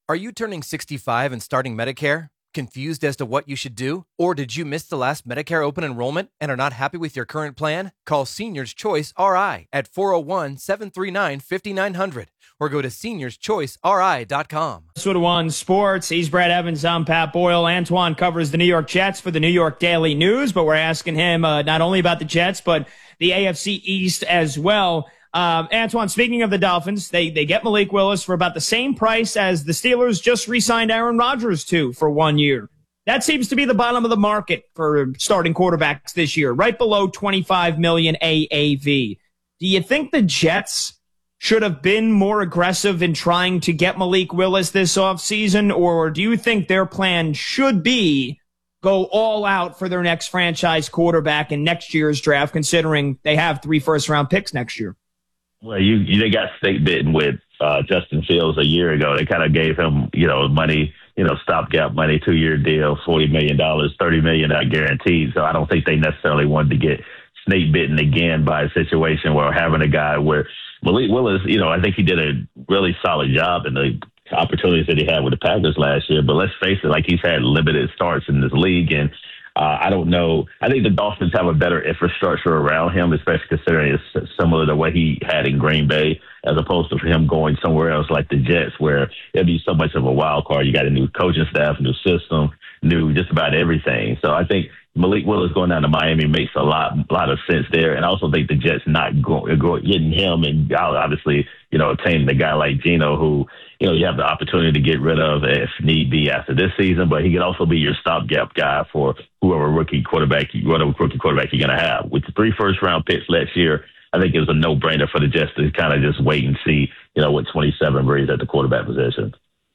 Are you turning 65 and starting Medicare? Confused as to what you should do? Or did you miss the last Medicare open enrollment and are not happy with your current plan? Call Seniors Choice RI at 401-739-5900 or go to seniorschoiceri.com. Sort of One Sports. He's Brad Evans. I'm Pat Boyle. Antoine covers the New York Jets for the New York Daily News, but we're asking him not only about the Jets, but the AFC East as well. Antoine, speaking of the Dolphins, they get Malik Willis for about the same price as the Steelers just re-signed Aaron Rodgers to for 1 year. That seems to be the bottom of the market for starting quarterbacks this year, right below $25 million AAV. Do you think the Jets should have been more aggressive in trying to get Malik Willis this offseason, or do you think their plan should be go all out for their next franchise quarterback in next year's draft, considering they have 3 first-round picks next year? Well, they got snake bitten with Justin Fields a year ago. They kind of gave him, money, stopgap money, 2-year deal, $40 million, $30 million not guaranteed. So I don't think they necessarily wanted to get snake bitten again by a situation where having a guy where Malik Willis, I think he did a really solid job in the opportunities that he had with the Packers last year. But let's face it, like he's had limited starts in this league, and I don't know. I think the Dolphins have a better infrastructure around him, especially considering it's similar to what he had in Green Bay, as opposed to him going somewhere else like the Jets, where it'd be so much of a wild card. You got a new coaching staff, new system, new just about everything. So I think Malik Willis going down to Miami makes a lot of sense there. And I also think the Jets not getting him and obviously, obtaining a guy like Geno who, you have the opportunity to get rid of if need be after this season, but he could also be your stopgap guy for whoever rookie quarterback you're going to have. With the 3 first-round picks last year, I think it was a no-brainer for the Jets to kind of just wait and see, what 27 brings at the quarterback position.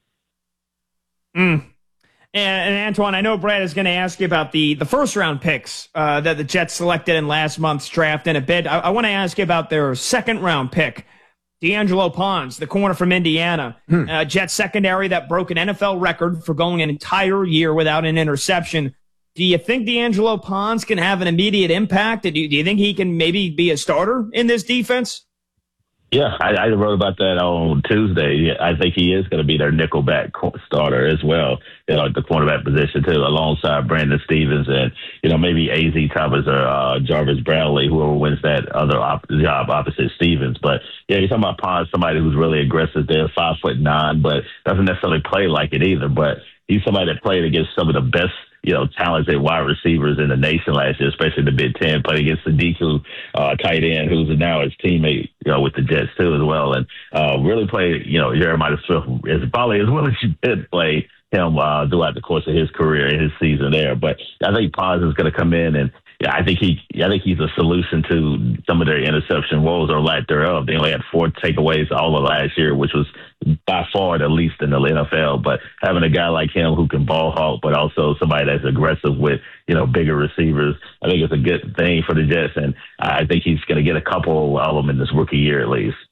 And Antoine, I know Brad is going to ask you about the first-round picks that the Jets selected in last month's draft in a bit. I want to ask you about their second-round pick, D'Angelo Pons, the corner from Indiana. Jets secondary that broke an NFL record for going an entire year without an interception. Do you think D'Angelo Pons can have an immediate impact? Do you think he can maybe be a starter in this defense? Yeah, I wrote about that on Tuesday. I think he is going to be their nickelback starter as well, at the cornerback position too, alongside Brandon Stevens and, maybe A.Z. Thomas or Jarvis Bradley, whoever wins that other job opposite Stevens. But yeah, you're talking about Pons, somebody who's really aggressive there, 5'9", but doesn't necessarily play like it either. But he's somebody that played against some of the best talented wide receivers in the nation last year, especially the Big Ten. Played against Sadiq, tight end, who's now his teammate, with the Jets too as well. And really played, Jeremiah Swift is probably as well as you did play him throughout the course of his career and his season there. But I think Pons is going to come in and I think he's a solution to some of their interception woes or lack thereof. They only had 4 takeaways all of last year, which was by far the least in the NFL. But having a guy like him who can ball hawk, but also somebody that's aggressive with, bigger receivers, I think it's a good thing for the Jets. And I think he's going to get a couple of them in this rookie year at least.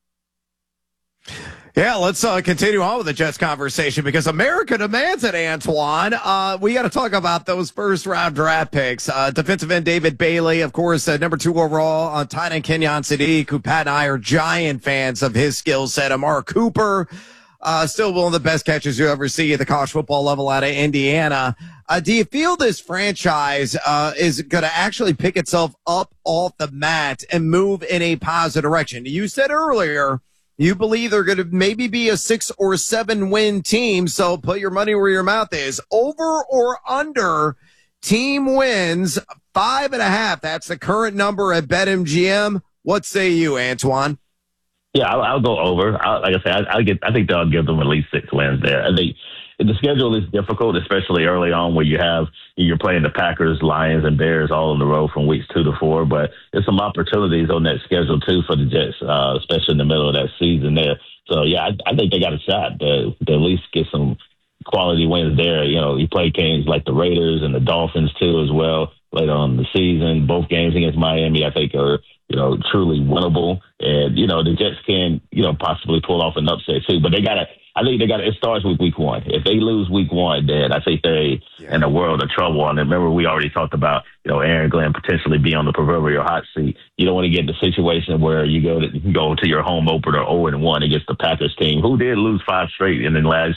Yeah, let's continue on with the Jets conversation because America demands it, Antoine. We got to talk about those first-round draft picks. Defensive end David Bailey, of course, number 2 overall. Tight end Kenyon Sadiq, who Pat and I are giant fans of his skill set. Amari Cooper, still one of the best catches you ever see at the college football level out of Indiana. Do you feel this franchise is going to actually pick itself up off the mat and move in a positive direction? You said earlier you believe they're going to maybe be a 6 or 7 win team, so put your money where your mouth is. Over or under team wins 5.5. That's the current number at BetMGM. What say you, Antoine? Yeah, I'll go over. Like I said, I think they'll give them at least 6 wins there. I think the schedule is difficult, especially early on where you're playing the Packers, Lions, and Bears all on the road from weeks 2 to 4. But there's some opportunities on that schedule too for the Jets, especially in the middle of that season there. So yeah, I think they got a shot to at least get some quality wins there. You play games like the Raiders and the Dolphins too as well later on in the season. Both games against Miami, I think, are truly winnable. And the Jets can possibly pull off an upset too. But it starts with week 1. If they lose week 1, then I think they in a world of trouble. And remember, we already talked about, Aaron Glenn potentially be on the proverbial hot seat. You don't want to get in the situation where you go to your home opener 0-1 against the Packers team, who did lose 5 straight in the last